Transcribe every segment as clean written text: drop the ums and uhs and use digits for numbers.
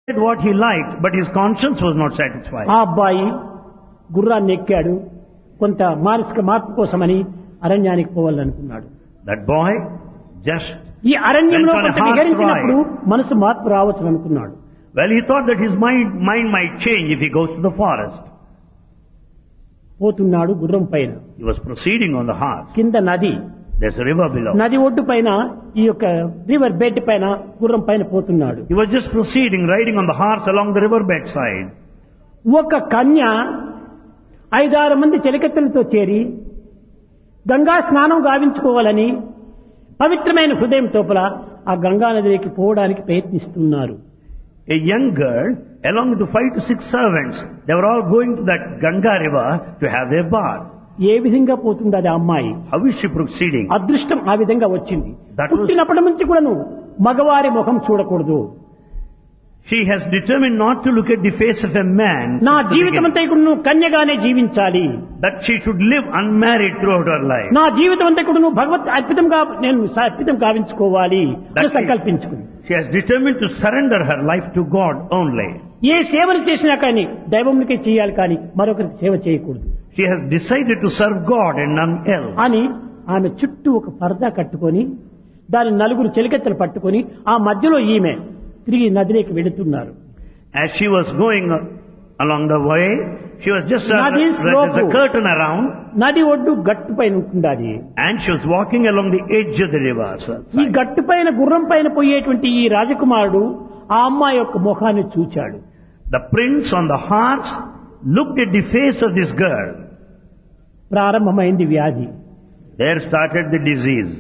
what he liked, but his conscience was not satisfied. ఆ అబ్బాయి గుర్రాన్ని ఎక్కాడు. కొంత మానసిక మార్పు కోసమని అరణ్యానికి పోవాలనుకున్నాడు. That boy just ఈ అరణ్యంలో went on a కొంత horse విహరించినప్పుడు ride. మనసు మార్పు రావచ్చు అనుకున్నాడు. Well, he thought that his mind might change if he goes to the forest. పోతున్నాడు గుర్రం పైన. He was proceeding on the horse. కింద నది, There's a river below. నది ఒడ్డు పైన ఈ యొక్క రివర్ బెడ్ పైన గుర్రం పైన పోతున్నాడు. He was just proceeding, riding on the horse along the riverbed side. ఒక కన్య 5-6 మంది చెలికత్తెలతో చేరి గంగా స్నానం గావించుకోవాలని పవిత్రమైన హృదయం తోపల ఆ గంగా నదిలోకి పోవడానికి ప్రయత్నిస్తున్నారు. A young girl, along with 5 to 6 servants, they were all going to that Ganga river to have their bath. ఏ విధంగా పోతుంది అది అమ్మాయి? How is she proceeding? అదృష్టం ఆ విధంగా వచ్చింది. That was- పుట్టినప్పటి నుంచి కూడాను మగవారి ముఖం చూడకూడదు. She has determined not to look at the face of a man. నా since the జీవితం beginning. అంతా కూడా నువ్వు కన్యగానే జీవించాలి. That she should live unmarried throughout her life. నా జీవితం అంతా కూడా నువ్వు భగవత్ అర్పితంగా నేను అర్పితం గావించుకోవాలి అని That సంకల్పించుకుంది. she has determined to surrender her life to God only. ఏ సేవలు చేసినా కానీ దైవంకే చేయాలి, కానీ మరొకరికి సేవ చేయకూడదు She has decided to serve God and none else. అని ఆమె చుట్టూ ఒక పరదా కట్టుకొని దాని 4 చెలికెత్తలు పట్టుకొని ఆ మధ్యలో ఈమె తిరిగి నదిలోకి వెళుతున్నారు. As she was going along the way, she was just Nadi there's slope. a curtain around, నది ఒడ్డు గట్టు పైన ఉంటుంది. and she was walking along the edge of the river. ఈ గట్టు పైన గుర్రం పైన పోయేటువంటి ఈ రాజకుమారుడు ఆ అమ్మాయి యొక్క ముఖాన్ని చూచాడు. The prince on the horse looked at the face of this girl. ప్రారంభమైంది వ్యాధి. There started the disease.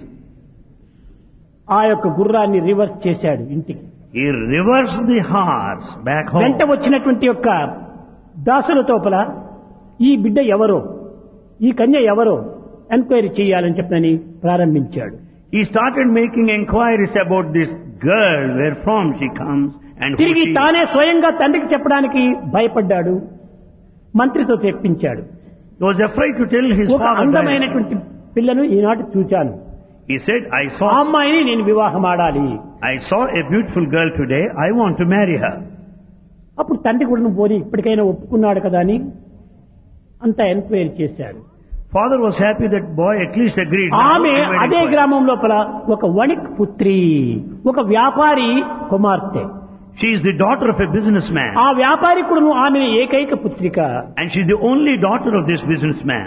ఆ యొక్క గుర్రాన్ని రివర్స్ చేశాడు ఇంటికి. He reversed the horse back వెంట home. వచ్చినటువంటి యొక్క దాసుల తోపల ఈ బిడ్డ ఎవరో, ఈ కన్య ఎవరో ఎంక్వైరీ చేయాలని చెప్పని ప్రారంభించాడు. He started making inquiries about this girl, where from she comes and who తిరిగి she is. తానే స్వయంగా తండ్రికి చెప్పడానికి భయపడ్డాడు. మంత్రితో తెప్పించాడు. He was afraid to tell his ఒక father. అందమైనటువంటి పిల్లను ఈనాటి చూచాను, He said, ఆ I saw అమ్మాయిని నేను వివాహం ఆడాలి. a beautiful girl today. I want to marry her. అప్పుడు తండ్రి కూడా నువ్వు పోని ఇప్పటికైనా ఒప్పుకున్నాడు కదా అని అంతా ఎంక్వైరీ చేశాడు. Father was happy that boy at least agreed. ఆమె Now, I made అదే inquiry. గ్రామం లోపల ఒక వణిక్ పుత్రి, ఒక వ్యాపారి కుమార్తె. She is the daughter of a businessman. ఆ వ్యాపారి కూడా ఆమె ఏకైక పుత్రిక. And she is the only daughter of this businessman.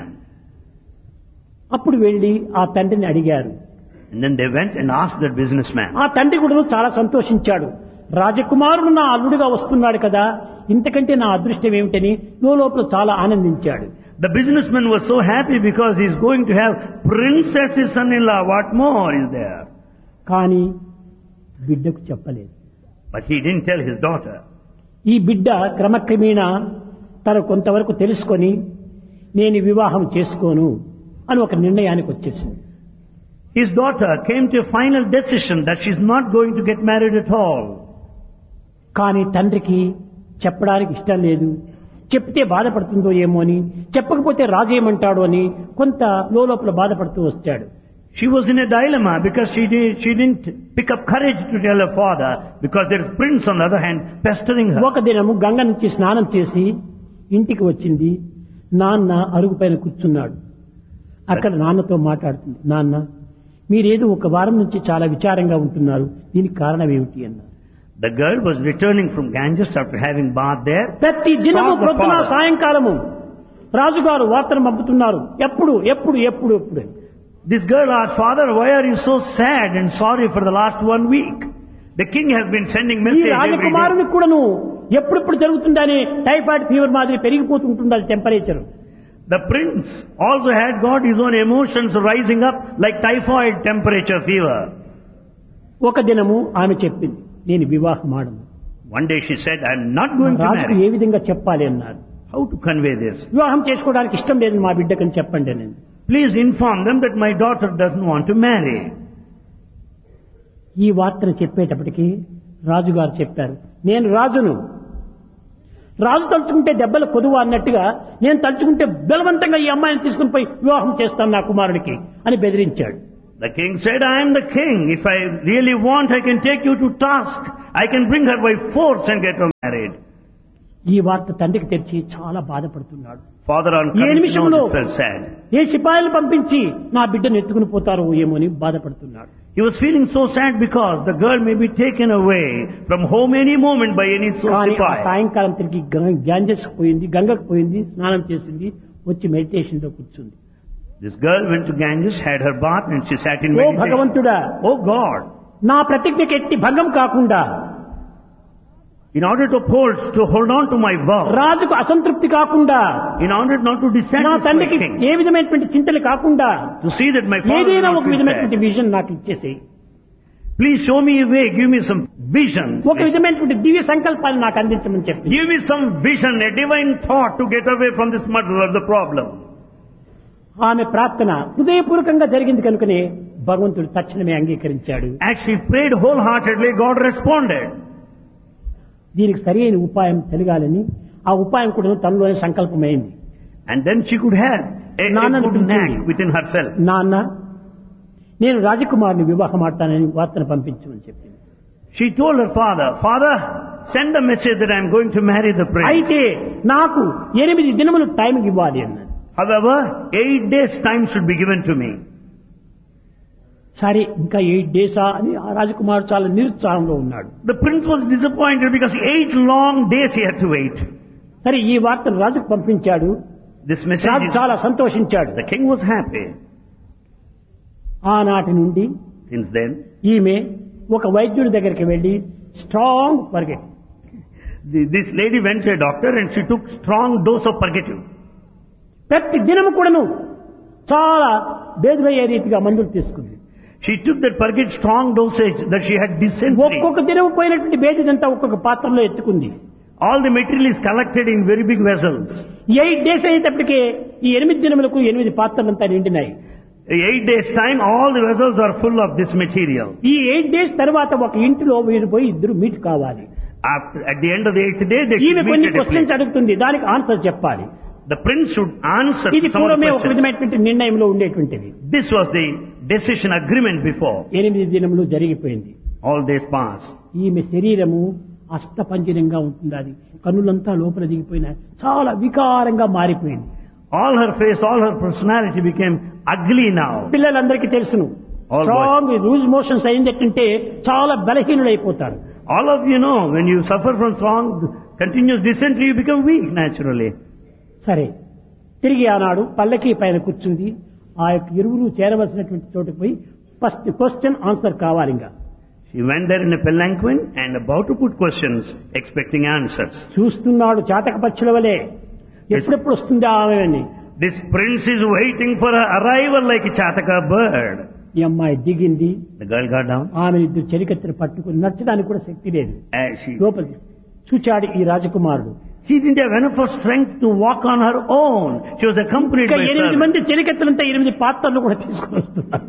అప్పుడు వెళ్లి ఆ తండ్రిని అడిగారు. And then they went and asked that businessman. ఆ తండ్రి కూడా చాలా సంతోషించాడు. రాజకుమారుడు నా అల్లుడిగా వస్తున్నాడు కదా, ఇంతకంటే నా అదృష్టం ఏమిటని లోపల చాలా ఆనందించాడు. The businessman was so happy because he is going to have princess his son-in-law. What more is there? కానీ బిడ్డకు చెప్పలేదు. But he didn't tell his daughter. ఈ బిడ్డ క్రమక్రమేణా తను కొంతవరకు తెలుసుకొని నేను వివాహం చేసుకోను అని ఒక నిర్ణయానికి వచ్చేసింది. His daughter came to a final decision that she is not going to get married at all. కానీ తండ్రికి చెప్పడానికి ఇష్టం లేదు. చెప్తే బాధపడుతుందో ఏమో అని, చెప్పకపోతే రాజు ఏమంటాడో అని కొంత లోపల బాధపడుతూ వచ్చాడు. She was in a dilemma because she didn't pick up courage to tell her father because there is prince on the other hand pestering her. ఒక దినము గంగ నుంచి స్నానం చేసి ఇంటికి వచ్చింది. నాన్న అరుగు పైన కూర్చున్నాడు. అక్కడ నాన్నతో మాట్లాడుతుంది. నాన్న, మీరేదో ఒక వారం నుంచి చాలా విచారంగా ఉంటున్నారు, దీనికి కారణం ఏమిటి అన్నారు. The girl was returning from Ganges after having bath there. ప్రతి దినము Saw the ప్రొద్దున father. సాయంకాలము రాజుగారు వార్తను పంపుతున్నారు. ఎప్పుడు ఎప్పుడు ఎప్పుడు ఎప్పుడు This girl asked, Father, why are you so sad and sorry for the last 1 week? The king has been sending ఈ message every day. రాజకుమారునికి కూడాను ఎప్పుడెప్పుడు జరుగుతుందని టైఫాయిడ్ ఫీవర్ మాదిరి పెరిగిపోతుంటుంది temperature. The prince also had got his own emotions rising up like typhoid temperature fever. ఒక దినము ఆమె చెప్పింది, నేను వివాహం ఆడను. One day she said, I'm not going to రాజుకు marry. ఏ విధంగా చెప్పాలి అన్నారు. How to convey this? వివాహం చేసుకోవడానికి ఇష్టం లేదు మా బిడ్డకని చెప్పండి నేను. Please inform them that my daughter doesn't want to marry. ఈ వార్తను చెప్పేటప్పటికి రాజుగారు చెప్పారు, నేను రాజును. రాజు తలుచుకుంటే దెబ్బలు కొదువ అన్నట్టుగా నేను తలుచుకుంటే బలవంతంగా ఈ అమ్మాయిని తీసుకుని పోయి వివాహం చేస్తాను నా కుమారుడికి అని బెదిరించాడు. The king said, I am the king. If I really want, I can take you to task. I can bring her by force and get her married. ఈ వార్త తండ్రికి తెరిచి చాలా బాధపడుతున్నాడు. Father on A coming to నిమిషంలో know this felt sad. ఏ సిపాయిలు పంపించి నా బిడ్డను ఎత్తుకుని పోతారో ఏమో అని బాధపడుతున్నాడు. He was feeling so sad because the girl may be taken away from home any moment by any కానీ ఆ sipai. సాయంకాలం తిరిగి గ్యాంజెస్ పోయింది, గంగకు పోయింది, స్నానం చేసింది, వచ్చి మెడిటేషన్ లో కూర్చుంది. This girl went to Ganges, had her bath, and she sat in oh meditation. భగవంతుడా, Oh God, నా ప్రతిజ్ఞకి ఎట్టి భంగం కాకుండా, in order to hold on to my vow, రాజుకు అసంతృప్తి కాకుండా, in order not to నా dissatisfy తండ్రికి king, ఏ విధమైనటువంటి చింతలు కాకుండా, to see that my father will ఏదైనా not ఒక feel విధమైనటువంటి sad. విజన్ నాకు ఇచ్చేసేయి, Please show me a way, give me some vision. ఒక విధమైనటువంటి దివ్య సంకల్పాన్ని నాకు అందించమని చెప్పి Give me some vision, a divine thought to get away from this muddle of the problem. ఆమె ప్రార్థన హృదయపూర్వకంగా జరిగింది కనుకనే భగవంతుడు తక్షణమే అంగీకరించాడు. As she prayed wholeheartedly, God responded. దీనికి సరి అయిన ఉపాయం తెలియాలని ఆ ఉపాయం కూడా తనలోనే సంకల్పమైంది. And then she could have a నాన్నను good knack పిలిచింది. within herself. నాన్న, నేను రాజకుమారుని వివాహం ఆడతానని వార్తను పంపించమని చెప్పింది. She told her father, Father, send a message that I am going to marry the prince. అయితే నాకు 8 దినములు టైం ఇవ్వాలి అన్నాడు. However, 8 days time should be given to me. సరే, ఇంకా 8 డేసా అని ఆ రాజకుమారుడు చాలా నిరుత్సాహంలో ఉన్నాడు. The prince was disappointed because 8 long days he had to wait. సరే, ఈ వార్తను రాజుకు పంపించాడు. This message రాజు is, చాలా సంతోషించాడు. the king was happy. ఆనాటి నుండి Since then, ఈమె ఒక వైద్యుడి దగ్గరికి వెళ్లి strong forget, this lady went to a doctor and she took strong dose of purgative. ప్రతి దినము కూడాను చాలా బేదమయ్యే రీతిగా మందులు తీసుకుంది. She took that purgative strong dosage that she had dysentery. ఒక్కొక్క దినము పోయినటువంటి బేదిదంతా ఒక్కొక్క పాత్రలో ఎత్తుకుంది. All the material is collected in very big vessels. 8 days అయ్యేటప్పటికే ఈ 8 దినములకు 8 పాత్రలంతా నిండినాయి. 8 days time, all the vessels are full of this material. ఈ 8 డేస్ తర్వాత ఒక ఇంటిలో వీరు పోయి ఇద్దరు మీట్ కావాలి. At the end of the 8th day, they ఈమె should కొన్ని meet at a questions place. అడుగుతుంది, దానికి ఆన్సర్ చెప్పాలి. The prince should answer ఇది some of the పూర్వమే ఒక questions. విధమైనటువంటి నిర్ణయంలో ఉండేటువంటిది. This was the decision agreement before. 8 దినములు జరిగిపోయింది. All days passed. ఈమె శరీరము అష్టపంజరంగా ఉంటుంది. కన్నులంతా లోపల దిగిపోయిన చాలా వికారంగా మారిపోయింది. All her face, all her personality became ugly now. పిల్లలందరికీ తెలుసును, All స్ట్రాంగ్ లూజ్ మోషన్స్ అయిందంటే చాలా బలహీనులైపోతారు. All of you know, when you suffer from strong, continuous dysentery, you become weak naturally. సరే, తిరిగి ఆనాడు పల్లకి పైన కూర్చుంది. ఆ యొక్క ఇరువురు చేరవలసినటువంటి చోటుకు పోయి ఫస్ట్ క్వశ్చన్ ఆన్సర్ కావాలి. ఇంకా She went there in a palanquin and about to put questions, expecting answers. చూస్తున్నాడు చాతక పక్షుల వలె, ఎప్పుడెప్పుడు వస్తుందా ఆమె అని. This prince is waiting for her arrival like a chataka bird. ఈ అమ్మాయి దిగింది. The girl got down. ఆమె ఇద్దరు చెలికత్తెలు పట్టుకుని నచ్చడానికి కూడా శక్తి లేదు. As she లోపలికి చూచాడు ఈ రాజకుమారుడు. She didn't have enough of strength to walk on her own. She was accompanied ఇంకా by 8 servants. మంది చెలికత్తెలంతా 8 పాత్రలు కూడా తీసుకుని వస్తున్నారు.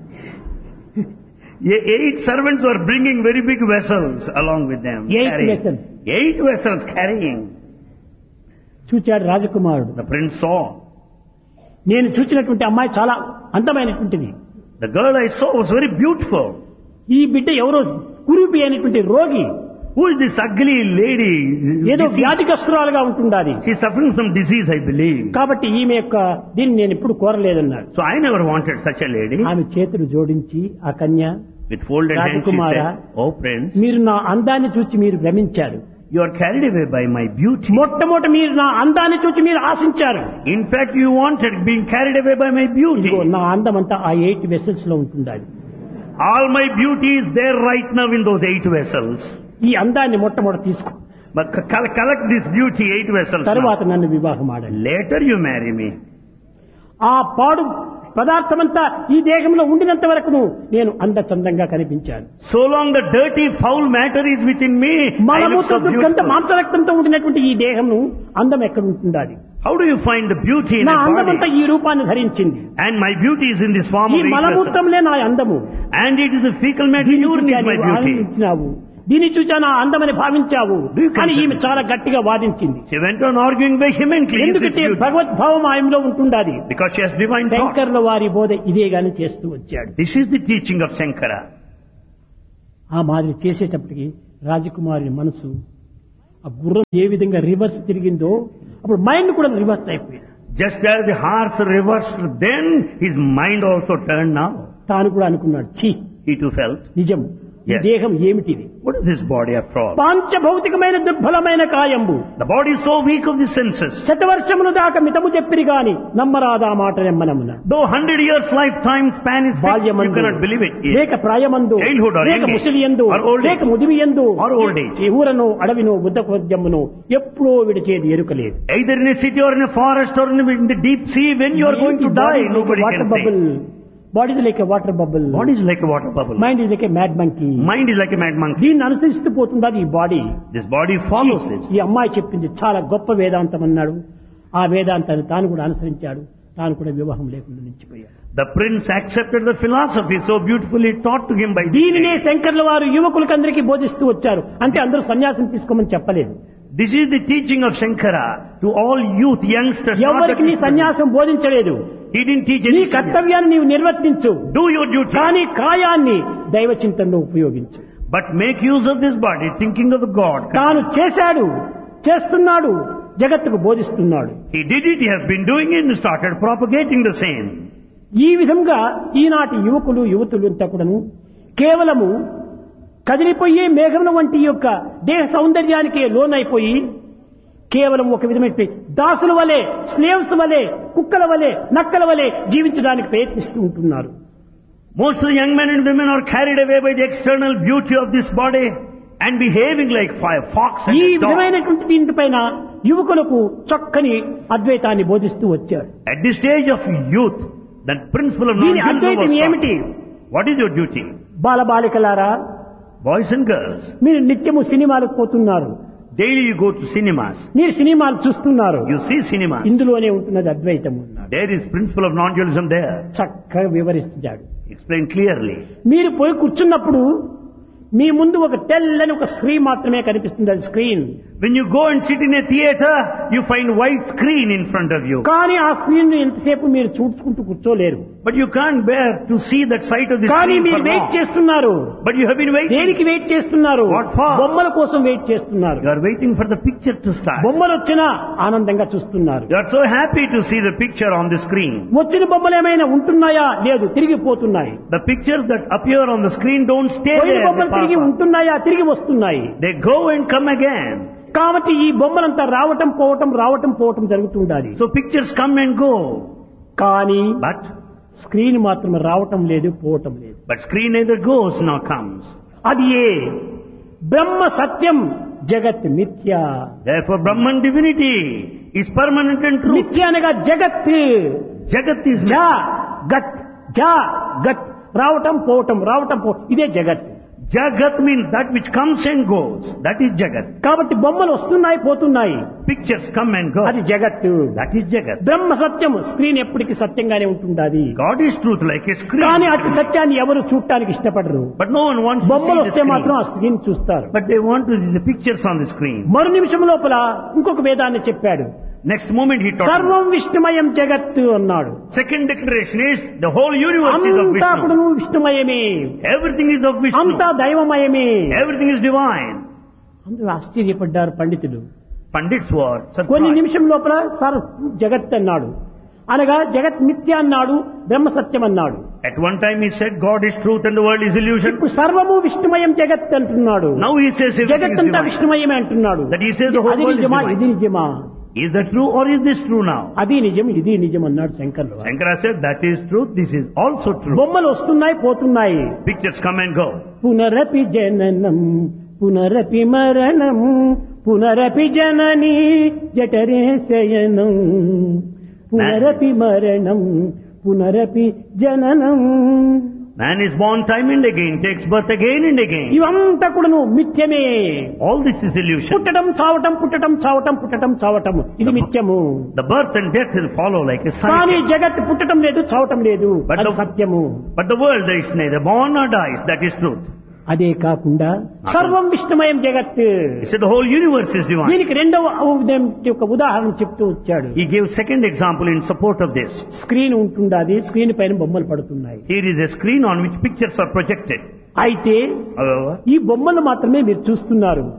8 servants were bringing very big vessels along with them. 8 carrying. vessels. 8 vessels carrying. చూచాడు రాజకుమారుడు. The prince saw. నేను చూసినటువంటి అమ్మాయి చాలా అందమైనటువంటిది. The girl I saw was very beautiful. ఈ బిడ్డ ఎవరో కురూపి అయినటువంటి రోగి, Who is this ugly lady? ఏదో Disease. వ్యాధిగ్రస్తురాలుగా ఉంటుండాలి. She is suffering from disease, I believe. కాబట్టి ఈమె యొక్క దీన్ని నేను ఎప్పుడు కోరలేదన్నాడు. So I never wanted such a lady. ఆమె చేతులు జోడించి ఆ కన్య, With folded hands she Rajakumara, said, Oh prince, మీరు నా అందాన్ని చూచి మీరు భ్రమించారు. you are carried away by my beauty. మొట్టమొదట మీరు నా అందాన్ని చూచి మీరు ఆశించారు. In fact, you wanted being carried away by my beauty. ఇదిగో నా అందం అంతా ఆ 8 వెసల్స్ లో ఉంటుండాలి. All my beauty is there right now in those 8 vessels. ఈ అందాన్ని మొట్టమొదట తీసుకో, But collect this beauty, 8 vessels తరువాత now. నన్ను వివాహం ఆడండి. Later you marry me. ఆ పాడు పదార్థమంతా ఈ దేహంలో ఉండినంత వరకు నేను అందచందంగా కనిపించాను. So long the dirty, foul matter is within me, I look so మలమూత్ర దుర్గంధ beautiful. మాంసరక్తంతో ఉండినటువంటి ఈ దేహము అందం ఎక్కడ ఉంటుండాలి? How do you find the beauty in నా a అందమంతా body? ఈ రూపాన్ని ధరించింది. And my beauty is in this form ఈ of 8 vessels. మలమూత్రంలే నా అందము. And it is the fecal matter, urine is my beauty. ఆనందించినావు, దీన్ని చూచా నా అందమని భావించావు అని ఈమె చాలా గట్టిగా వాదించింది. She went on arguing vehemently. Is this ఎందుకంటే beauty? భగవద్భావం ఆయనలో ఉంటుండాలి. Because she has divine thought. శంకర్ల వారి బోధ ఇదే గాని చేస్తూ వచ్చాడు. This is the teaching of Shankara. ఆ మాదిరి చేసేటప్పటికి రాజకుమారి మనసు ఆ గుర్రం ఏ విధంగా రివర్స్ తిరిగిందో అప్పుడు మైండ్ కూడా రివర్స్ అయిపోయింది. Just as the horse reversed then, his mind also turned now. తాను కూడా అనుకున్నాడు, ఛీ, He too felt, నిజం, ఈ Yes. దేహం ఏమిటిది? what is this body after all? పాంచభౌతికమైన దుర్బలమైన కాయంబు The body is so weak of the senses. శతవర్షములు దాకా మితము చెప్పిరి గాని నమ్మరాదా మాట నెమ్మనమున. Though 100 years lifetime span is fixed, you బాల్యమందు cannot believe it. Yes. లేక ప్రాయమందు Childhood or లేక young age, ముసలియందు or old age, లేక ముదివియందు or old age. ఈ ఊరను అడవిను బుద్ధకొద్యమును ఎప్పుడో విడిచేది ఎరుకలేదు. Either in a city or in a forest or in the deep sea, when you are going to die, nobody can say. Body is like a water bubble. Body is like a water bubble. Mind is like a mad monkey. Mind is like a mad monkey. దీన్ని అనుసరిస్తూ పోతుందా ఈ body. This body follows this. ఈ అమ్మాయి చెప్పింది చాలా గొప్ప వేదాంతం అన్నాడు. ఆ వేదాంతాన్ని తాను కూడా అనుసరించాడు. తాను కూడా వివాహం లేకుండా నిలిచిపోయాడు. The prince accepted the philosophy so beautifully taught to him by దీనినే శంకర్ల వారు యువకులకందరికీ బోధిస్తూ వచ్చారు. అంటే అందరూ సన్యాసం తీసుకోమని చెప్పలేదు. This is the teaching of Shankara to all youth, youngsters. ఎవరికి నీ సన్యాసం బోధించలేదు. He didn't teach నీ any. కర్తవ్యాన్ని నీవు నిర్వర్తించు. Do your duty. కానీ కాయాన్ని దైవ చింతనలో ఉపయోగించు. But make use of this body, thinking of the God. తాను చేశాడు, చేస్తున్నాడు, జగత్తుకు బోధిస్తున్నాడు. He did it, he has been doing it and started propagating the same. ఈ విధంగా ఈనాటి యువకులు యువతులు అంతా కూడాను కేవలము కదిలిపోయే మేఘముల వంటి యొక్క దేహ సౌందర్యానికి లోనైపోయి కేవలం ఒక విధమైన దాసుల వలె, స్లేవ్స్ వలె, కుక్కల వలె, నక్కల వలె జీవించడానికి ప్రయత్నిస్తూ ఉంటున్నారు. Most of the young men and women are carried away by the external beauty of this body and behaving like fox and ఈ a dog. విధమైనటువంటి దీనిపైన యువకులకు చక్కని అద్వైతాన్ని బోధిస్తూ వచ్చాడు. At this stage of youth, the principle of దీని non-dualism Advaitam was ఏమిటి? taught. What is your duty? బాలబాలికలారా, Boys and girls, మీరు నిత్యము సినిమాలకు పోతున్నారు, daily you go to cinemas. మీరు సినిమాలు చూస్తున్నారు. You see cinemas. ఇందులోనే ఉంటున్నది అద్వైతం అన్నాడు. There is principle of non-dualism there. చక్కగా వివరిస్తాడు. Explain clearly. మీరు పోయి కూర్చున్నప్పుడు మీ ముందు ఒక తెల్లని ఒక స్క్రీన్ మాత్రమే కనిపిస్తుంది. అది screen. When you go and sit in a theater, you find white screen in front of you. కానీ ఆ స్క్రీన్ ఎంతసేపు మీరు చూసుకుంటూ కూర్చోలేరు. But you can't bear to see that sight of the కానీ screen మీరు for వెయిట్ long. చేస్తున్నారు. But you have been waiting. దేనికి wait చేస్తున్నారు? What for? బొమ్మల కోసం వెయిట్ చేస్తున్నారు. You are waiting for the picture to start. బొమ్మలు వచ్చినా ఆనందంగా చూస్తున్నారు. You are so happy to see the picture on the screen. వచ్చిన బొమ్మలు ఏమైనా ఉంటున్నాయా? లేదు, తిరిగిపోతున్నాయి. The pictures that appear on the screen don't stay పోయిన there. They బొమ్మలు pass తిరిగి on. ఉంటున్నాయా? తిరిగి వస్తున్నాయి. They go and come again. కాబట్టి ఈ బొమ్మలంతా రావటం పోవటం జరుగుతుండాలి. So pictures come and go. కానీ But స్క్రీన్ మాత్రం రావటం లేదు, పోవటం లేదు. screen neither goes nor comes. అది ఏ బ్రహ్మ సత్యం, జగత్ మిథ్య. Therefore Brahman divinity is permanent and true. మిథ్య అనగా జగత్. Jagat is జా గత్, జా గత్, రావటం పోవటం ఇదే జగత్. Jagat means that which comes and goes. That is Jagat. కాబట్టి బొమ్మలు వస్తున్నాయి, పోతున్నాయి, Pictures come and go. అది జగత్. That is Jagat. Brahma Satyam, screen ఎప్పటికీ సత్యంగానే ఉంటుండాలి. God is truth like a screen. కానీ అతి సత్యాన్ని ఎవరు చూడటానికి ఇష్టపడరు. But no one wants to బొమ్మలు see the వస్తే మాత్రం screen. ఆ స్క్రీన్ చూస్తారు. But they want to see the pictures on the screen. మరు నిమిషం లోపల ఇంకొక వేదాన్ని చెప్పాడు. Next moment he taught. సర్వం విష్ణుమయం జగత్ అన్నాడు. Second declaration is the whole universe is of అంతా Vishnu. కూడా విష్ణుమయమే, Everything is of Vishnu. అంతా దైవమయమే. Everything is divine. అందరూ ఆశ్చర్యపడ్డారు పండితులు. Pandits were కొన్ని surprised. నిమిషం లోపల జగత్ అన్నాడు, అనగా జగత్ మిథ్య అన్నాడు, బ్రహ్మ సత్యం అన్నాడు. At one time he said God is truth and the world is illusion. ఇప్పుడు సర్వము విష్ణుమయం జగత్ అంటున్నాడు. Now he says everything జగత్ is అంతా divine. విష్ణుమయమే అంటున్నాడు. That he says the whole అది world is నిజమా, divine. ఇది నిజమా? Is that true or is this true now? అది నిజం, ఇది నిజం అన్నాడు శంకర్లు. Shankara said that is truth, this is also true. బొమ్మలు వస్తున్నాయి, పోతున్నాయి. Pictures come and go. పునరపి జననం పునరపి మరణం పునరపి జనని జఠరే శయనం పునరపి మరణం పునరపి జననం. Man is born time and again, takes birth again and again. ఇవంతా కూడాను మిథ్యమే. All this is illusion. పుట్టడం చావటం ఇది మిథ్యము. The birth and death will follow like a కానీ cycle. జగత్ పుట్టడం లేదు, చావటం లేదు, But అది the- సత్యము. But the world is neither born nor dies, that is truth. అదే కాకుండా సర్వం విష్ణుమయం జగత్. He said the whole universe is divine. దీనికి రెండవ యొక్క ఉదాహరణ చెప్తూ వచ్చాడు. He gave second example in support of this. Screen ఉంటుండాది, screen పైన బొమ్మలు పడుతున్నాయి. Here is a screen on which pictures are projected. అయితే However, ఈ బొమ్మలు మాత్రమే మీరు చూస్తున్నారు.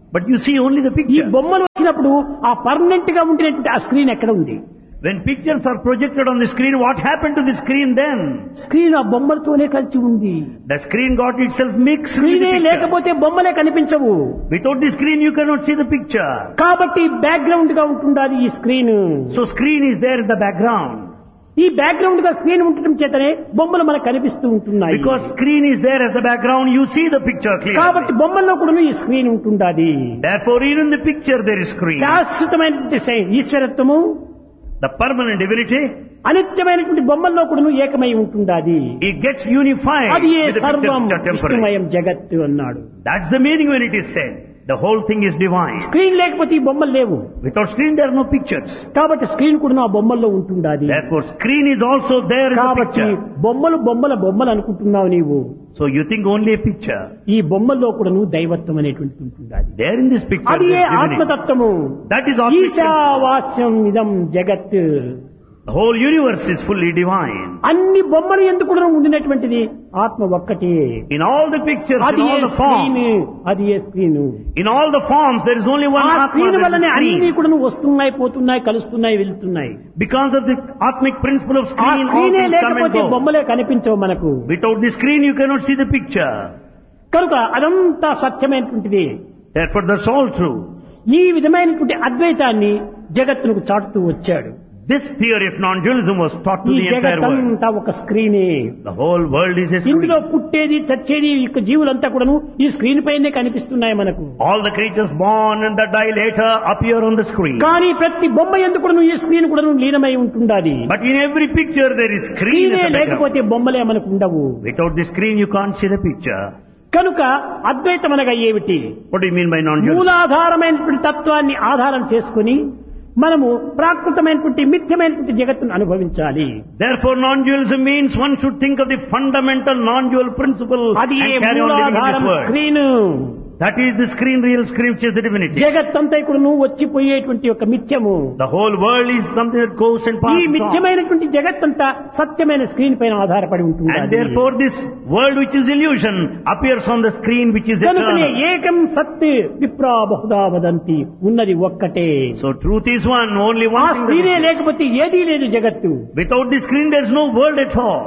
But you see only the ఈ picture. బొమ్మలు వచ్చినప్పుడు ఆ పర్మనెంట్ గా ఉండినటువంటి ఆ స్క్రీన్ ఎక్కడ ఉంది? When pictures are projected on the screen, what happened to the screen then? Screen ఆ బొమ్మలతోనే కలిసి ఉంది. The screen got itself mixed with స్క్రీనే the picture. లేకపోతే బొమ్మలే కనిపించవు. Without the screen, you cannot see the picture. కాబట్టి background గా ఉంటుండాలి ఈ screen. So screen is there in the background. ఈ బ్యాక్గ్రౌండ్ గా స్క్రీన్ ఉండటం చేతనే బొమ్మలు మనకు కనిపిస్తూ ఉంటున్నాయి. Because screen is there as the background, you see the picture కాబట్టి clearly. బొమ్మల్లో కూడా ఈ స్క్రీన్ ఉంటుండాలి. Therefore, even in the picture there is screen. శాశ్వతమైనటువంటి ఈశ్వరత్వము, The permanent divinity, అనిత్యమైనటువంటి బొమ్మల్లో కూడా ఏకమై ఉంటుండాలి. it gets unified అది ఏ with the pictures సర్వం which are temporary. విష్ణుమయం జగత్తు అన్నాడు. That's the meaning when it is said. The whole thing is divine. Screen లేకపోతే ఈ బొమ్మలు లేవు. Without screen, there are no pictures. కాబట్టి స్క్రీన్ కూడా ఆ బొమ్మల్లో ఉంటుండాలి. Therefore, screen is also there in the కాబట్టి picture. బొమ్మలు అనుకుంటున్నావు నీవు. So you think only a picture. ఈ బొమ్మల్లో కూడా దైవత్వం అనేటువంటిది ఉంటుండాలి. There in this picture, అది there A is divinity. ఆత్మతత్వము. That is Atmic. ఈశావాస్యం ఇదం జగత్. The whole universe is fully divine. అన్ని బొమ్మలు ఎందుకు కూడా ఉండినటువంటిది ఆత్మ ఒక్కటే. In all the pictures, అది in A all the screen, forms, అది ఏ screen. in all the forms, there is only one ఆ Atma, స్క్రీన్ there is వల్లనే the అన్ని screen. కూడా వస్తున్నాయి, పోతున్నాయి, కలుస్తున్నాయి, వెళ్తున్నాయి. Because of the Atmic principle of ఆ screen, all స్క్రీనే things come and లేకపోతే go. బొమ్మలే కనిపించవు మనకు. Without the screen, you cannot see the picture. కనుక అదంతా సత్యమైనటువంటిది. Therefore, that's all true. ఈ విధమైనటువంటి అద్వైతాన్ని జగత్తునకు చాటుతూ వచ్చాడు. This theory of non-dualism was taught to ఈ the entire world. జగత్తంతా ఒక స్క్రీనే. The whole world is a ఇందులో screen. పుట్టేది చచ్చేది ఇక జీవులంతా కూడాను ఈ స్క్రీన్ పైనే కనిపిస్తున్నాయి మనకు. All the creatures born and that die later appear on the screen. కానీ ప్రతి బొమ్మ ఎందుకు కూడాను ఈ స్క్రీన్ కూడాను లీనమై ఉంటుండాలి. But in every picture there is screen స్క్రీనే as a background. లేకపోతే బొమ్మలే మనకు ఉండవు. Without the screen you can't see the picture. కనుక అద్వైతం అనగా ఏమిటి? What do you mean by non-dualism? మూలాధారమైనటువంటి తత్వాన్ని ఆధారం చేసుకుని మనము ప్రాకృతమైనటువంటి మిథ్యమైనటువంటి జగత్తును అనుభవించాలి. Therefore non-dualism means one should think of the fundamental non-dual principle అది and A carry on living in మూలాధారం this world. Screen. That is the screen, real screen, which is the divinity. జగత్తంతా కూడా నువ్వు వచ్చిపోయేటువంటి ఒక మిథ్యము. The whole world is something that goes and ఈ passes on. మిథ్యమైనటువంటి జగత్తంతా సత్యమైన screen పైన ఆధారపడి ఉంటుంది. And therefore this world which is illusion appears on the screen which is కనుకనే eternal. ఏకం సత్ విప్రా బహుదా వదంతి, ఉన్నది ఒక్కటే. So truth is one, only ఆ one thing. స్క్రీనే that is. లేకపోతే ఏదీ లేదు జగత్తు. Without the screen there is no world at all.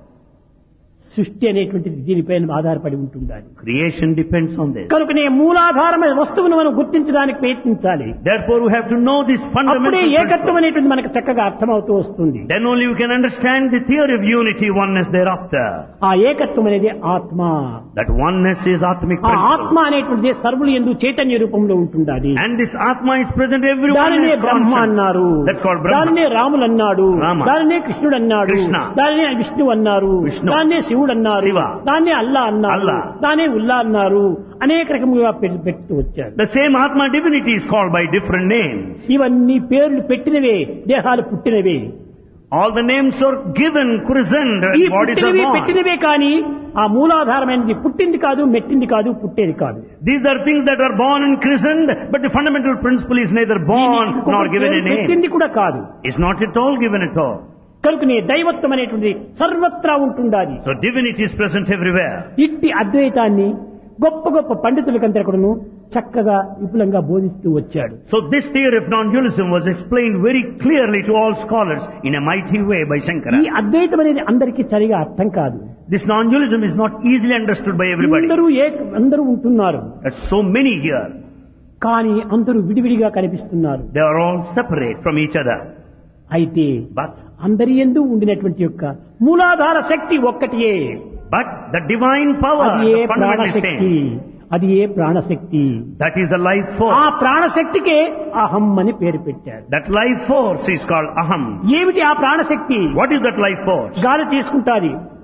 సృష్టి అనేటువంటిది దీనిపైన ఆధారపడి ఉంటుండాలి. Creation depends on this. కనుకనే మూలాధారమైన వస్తువును మనం గుర్తించడానికి ప్రయత్నించాలి. Therefore we have to know this అప్పుడే fundamental ఏకత్వం principle. అనేటువంటి మనకు చక్కగా అర్థమవుతూ వస్తుంది. Then only you can understand the theory of unity, oneness thereafter. ఆ ఏకత్వం అనేది ఆత్మ. That oneness is Atmic ఆ principle. ఆత్మ అనేటువంటి సర్వులు యందు చైతన్య రూపంలో ఉంటుండాలి. And this Atma is present everywhere. దానినే బ్రహ్మ అన్నారు, That's called Brahma. దానినే రాములు అన్నాడు, Rama. దానినే కృష్ణుడు అన్నాడు, Krishna. దానినే విష్ణు అన్నారు, Vishnu. దాన్నే శివుడు అన్నారు, Shiva. దాన్నే అల్లా అన్నారు, Allah. దాన్నే ఉల్లా అన్నారు, అనేక రకములుగా పెడుతూ వచ్చారు. The same Atma divinity is called by different names. ఇవన్నీ పేర్లు పెట్టినవే, దేహాలు పుట్టినవే. All the names are given, christened, ఈ and bodies are పుట్టినవి born. పెట్టినవే కానీ ఆ మూలాధారమైనది పుట్టింది కాదు, మెట్టింది కాదు, పుట్టేది కాదు. These are things that are born and christened, but the fundamental principle is neither born nor given a name. పెట్టింది కూడా కాదు. It's not at all given at all. కనుకనే దైవత్వం అనేటువంటి సర్వత్రా ఉంటుండాలి. So divinity is present everywhere. ఇట్టి అద్వైతాన్ని గొప్ప గొప్ప పండితులకంతా కూడాను చక్కగా విపులంగా బోధిస్తూ వచ్చాడు. So this theory of non-dualism was explained very clearly to all scholars in a mighty way by Shankara. ఈ అద్వైతం అనేది అందరికీ సరిగా అర్థం కాదు. This non-dualism is not easily understood by everybody. అందరూ ఉంటున్నారు, There's so many here. కానీ అందరూ విడివిడిగా కనిపిస్తున్నారు. They are all separate from each other. అయితే But అందరి యందు ఉండినటువంటి యొక్క మూలాధార శక్తి ఒక్కటియే. the divine power, అది ఏ the fundamental ప్రాణశక్తి, same, అది ఏ ప్రాణశక్తి. that is the life ఆ force. ప్రాణశక్తికే అహం అని పేరు పెట్టారు. That life force is called Aham. ఏమిటి ఆ ప్రాణశక్తి? What is that life force? గాలి తీసుకుంటాది,